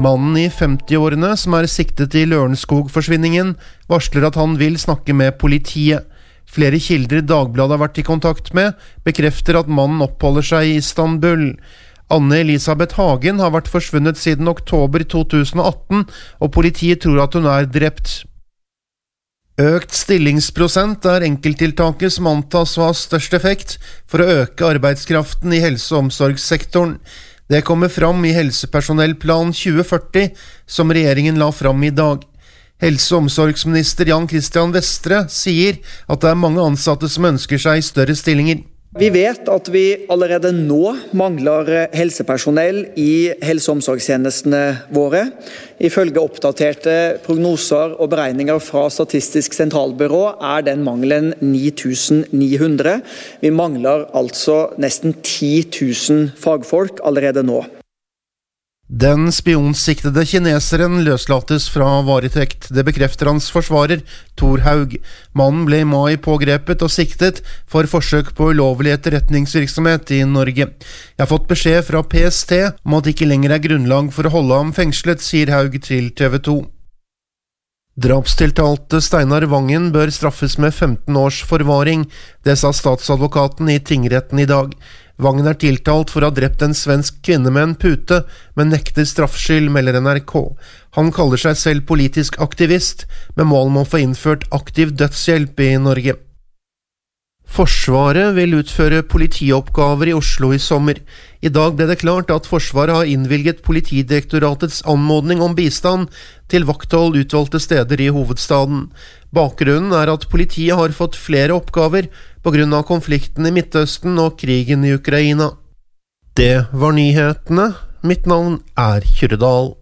Mannen i 50-årene som siktet i Lørenskog-forsvinningen varsler at han vil snakke med politiet. Flere kilder Dagbladet har vært i kontakt med, bekrefter at mannen oppholder seg i Istanbul. Anne-Elisabeth Hagen har vært forsvunnet siden oktober 2018, og politiet tror at hun drept. Økt stillingsprosent enkelttiltaket som antas å ha størst effekt for å øke arbeidskraften i helse- og omsorgssektoren. Det kommer fram i Helsepersonellplan 2040, som regjeringen la fram i dag. Helse- og omsorgsminister Jan Christian Vestre sier at det mange ansatte som ønsker seg større stillinger. Vi vet at vi allerede nå mangler helsepersonell i helse- og omsorgstjenestene våre. Ifølge oppdaterte prognoser og beregninger fra Statistisk sentralbyrå den mangelen 9.900. Vi mangler altså nesten 10.000 fagfolk allerede nå. Den spionsiktede kineseren løslates fra varetekt. Det bekrefter hans forsvarer, Thor Haug. Mannen ble i mai pågrepet og siktet for forsøk på ulovlig etterretningsvirksomhet i Norge. Jeg har fått beskjed fra PST om at det ikke lenger grunnlag for å holde ham fengslet, sier Haug til TV 2. Drapstiltalte Steinar Vangen bør straffes med 15 års forvaring. Det sa statsadvokaten i tingretten i dag. Vangen tiltalt for å ha drept en svensk kvinne med en pute, men nekter straffskyld, melder NRK. Han kaller seg selv politisk aktivist, med mål om å få innført aktiv dødshjelp i Norge. Forsvaret vil utføre politioppgaver i Oslo i sommer. I dag ble det klart at Forsvaret har innvilget Politidirektoratets anmodning om bistand til vakthold utvalgte steder i hovedstaden. Bakgrunnen at politiet har fått flere oppgaver på grunn av konflikten i Midtøsten og krigen i Ukraina. Det var nyhetene. Mitt navn Kyrre Dahl.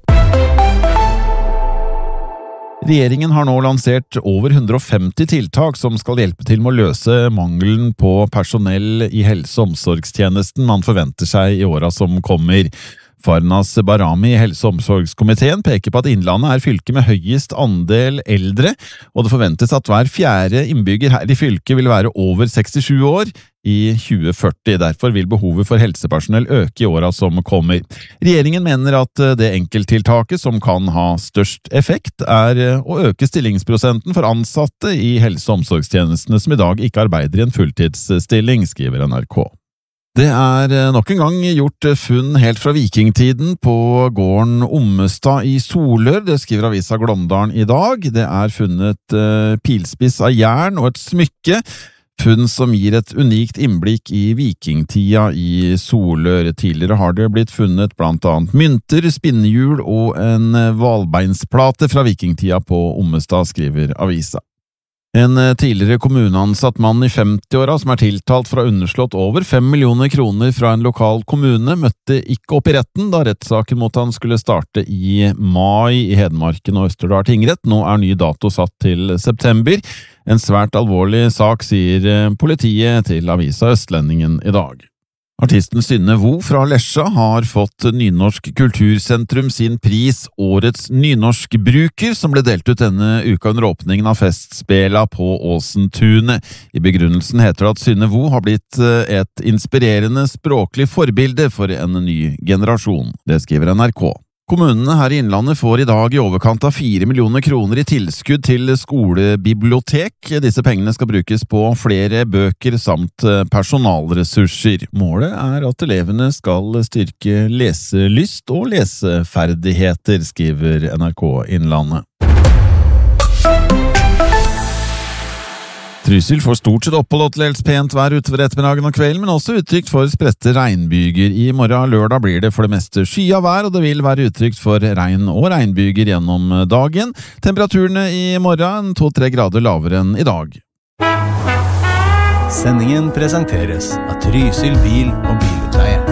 Regjeringen har nå lansert over 150 tiltak som skal hjelpe til med å løse mangelen på personell i helse- og omsorgstjenesten man forventer seg i årene som kommer. Farnas Barami i helse- og omsorgskomiteen peker på at Innlandet fylket med høyest andel eldre, og det forventes at hver fjerde innbygger her i fylket vil være over 67 år i 2040. Derfor vil behovet for helsepersonell øke i årene som kommer. Regjeringen mener at det enkelttiltaket som kan ha størst effekt å øke stillingsprosenten for ansatte i helse- og omsorgstjenestene som i dag ikke arbeider i en fulltidsstilling, skriver NRK. Det nok en gang gjort funn helt fra vikingtiden på gården Ommestad i Solør, det skriver avisa Glåmdalen i dag. Det funnet pilspiss av jern og et smykke, funn som gir et unikt innblikk i vikingtida i Solør. Tidligere har det blitt funnet blant annet mynter, spinnehjul og en valbeinsplate fra vikingtida på Ommestad, skriver avisa. En tidligere kommuneansatt mann i 50-åra som tiltalt for å ha underslått over 5 millioner kroner fra en lokal kommune, møtte ikke opp i retten da rettssaken mot han skulle starte i mai i Hedmarken og Østerdal tingrett. Nå ny dato satt til september. En svært alvorlig sak, sier politiet til avisa Østlendingen i dag. Artisten Synne Vo fra Lesja har fått Nynorsk Kultursentrum sin pris Årets Nynorskbruker, som ble delt ut denne uka under åpningen av festspela på Åsentunet. I begrunnelsen heter det at Synne Vo har blitt et inspirerende språklig forbilde for en ny generasjon. Det skriver NRK. Kommunene her i Innlandet får i dag i overkant av 4 millioner kroner i tilskudd til skolebibliotek. Disse pengene skal brukes på flere bøker samt personalressurser. Målet at elevene skal styrke leselyst og leseferdigheter, skriver NRK Innlandet. Trysil får stort sett opphold og til helst pent vær utover ettermiddagen og kvelden, men også utrygt for spredte regnbyger. I morgen lørdag blir det for det meste skyet vær, og det vil være utrygt for regn og regnbyger gjennom dagen. Temperaturene i morgen 2-3 grader lavere enn i dag. Sendingen presenteres av Trysil bil og bil.